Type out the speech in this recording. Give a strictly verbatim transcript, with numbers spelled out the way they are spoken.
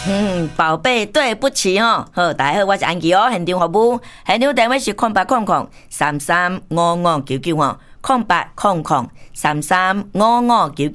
嗯，宝贝，对不起哦。好，大家好，我是安琪哦，现场服务，现场电话是空八空空三三五五九九哦，空八空空三三五五九九。